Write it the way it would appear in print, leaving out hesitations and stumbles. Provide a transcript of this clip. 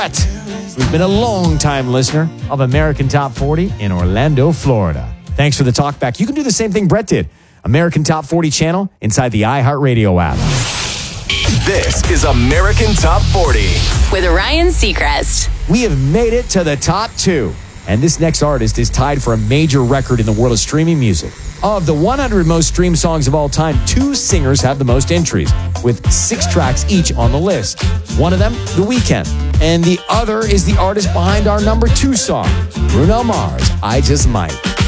who's been a long-time listener of American Top 40 in Orlando, Florida. Thanks for the talk back. You can do the same thing Brett did. American Top 40 channel inside the iHeartRadio app. This is American Top 40 with Ryan Seacrest. We have made it to the top 2. And this next artist is tied for a major record in the world of streaming music. Of the 100 most streamed songs of all time, 2 singers have the most entries, with 6 tracks each on the list. One of them, The Weeknd, and the other is the artist behind our number 2 song, Bruno Mars, I Just Might.